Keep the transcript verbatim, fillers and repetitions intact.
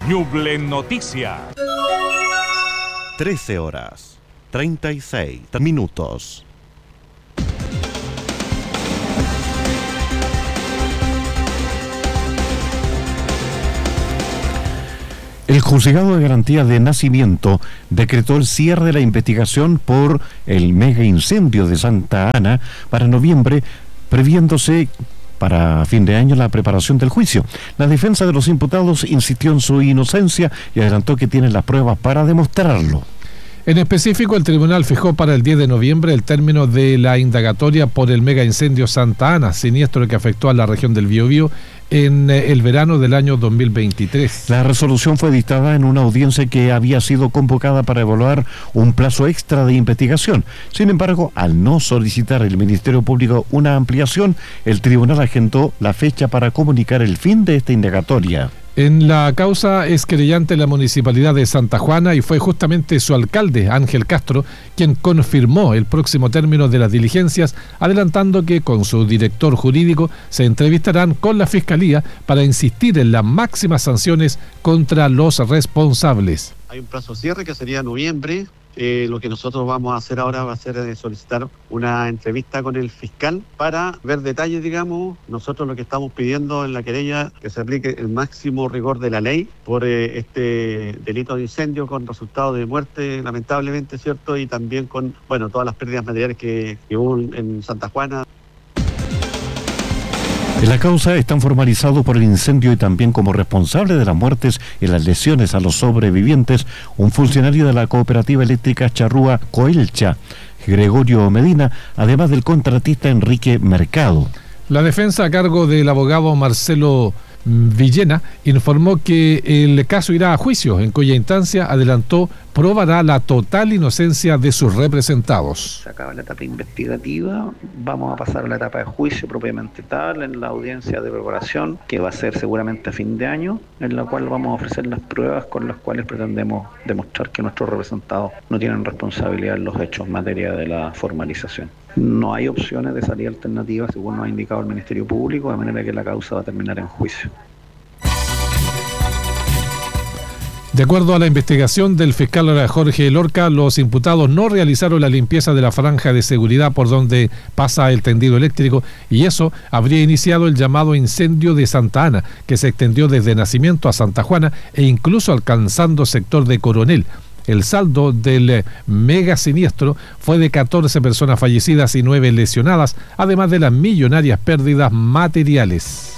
Ñuble Noticias. trece horas, treinta y seis minutos. El Juzgado de Garantía de Nacimiento decretó el cierre de la investigación por el mega incendio de Santa Ana para noviembre, previéndose para fin de año la preparación del juicio. La defensa de los imputados insistió en su inocencia y adelantó que tienen las pruebas para demostrarlo. En específico, el tribunal fijó para el diez de noviembre el término de la indagatoria por el mega incendio Santa Ana, siniestro que afectó a la región del Biobío en el verano del año dos mil veintitrés. La resolución fue dictada en una audiencia que había sido convocada para evaluar un plazo extra de investigación. Sin embargo, al no solicitar el Ministerio Público una ampliación, el tribunal agendó la fecha para comunicar el fin de esta indagatoria. En la causa es querellante la Municipalidad de Santa Juana y fue justamente su alcalde, Ángel Castro, quien confirmó el próximo término de las diligencias, adelantando que con su director jurídico se entrevistarán con la Fiscalía para insistir en las máximas sanciones contra los responsables. Hay un plazo cierre que sería noviembre. Eh, lo que nosotros vamos a hacer ahora va a ser eh, solicitar una entrevista con el fiscal para ver detalles, digamos. Nosotros lo que estamos pidiendo en la querella que se aplique el máximo rigor de la ley por eh, este delito de incendio con resultado de muerte, lamentablemente, ¿cierto? Y también con, bueno, todas las pérdidas materiales que, que hubo en Santa Juana. En la causa están formalizados por el incendio y también como responsable de las muertes y las lesiones a los sobrevivientes un funcionario de la cooperativa eléctrica Charrúa Coelcha, Gregorio Medina, además del contratista Enrique Mercado. La defensa a cargo del abogado Marcelo Villena informó que el caso irá a juicio, en cuya instancia, adelantó, probará la total inocencia de sus representados. Se acaba la etapa investigativa, vamos a pasar a la etapa de juicio propiamente tal, en la audiencia de preparación, que va a ser seguramente a fin de año, en la cual vamos a ofrecer las pruebas con las cuales pretendemos demostrar que nuestros representados no tienen responsabilidad en los hechos en materia de la formalización. No hay opciones de salida alternativa, según nos ha indicado el Ministerio Público, de manera que la causa va a terminar en juicio. De acuerdo a la investigación del fiscal Jorge Lorca, los imputados no realizaron la limpieza de la franja de seguridad por donde pasa el tendido eléctrico y eso habría iniciado el llamado incendio de Santa Ana, que se extendió desde Nacimiento a Santa Juana e incluso alcanzando sector de Coronel. El saldo del mega siniestro fue de catorce personas fallecidas y nueve lesionadas, además de las millonarias pérdidas materiales.